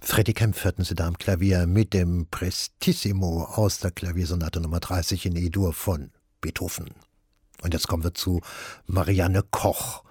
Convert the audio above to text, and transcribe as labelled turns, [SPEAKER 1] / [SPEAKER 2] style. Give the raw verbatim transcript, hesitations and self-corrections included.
[SPEAKER 1] Freddie Kempf hörten Sie da am Klavier mit dem Prestissimo aus der Klaviersonate Nummer dreißig in E-Dur von Beethoven. Und jetzt kommen wir zu Marianne Koch.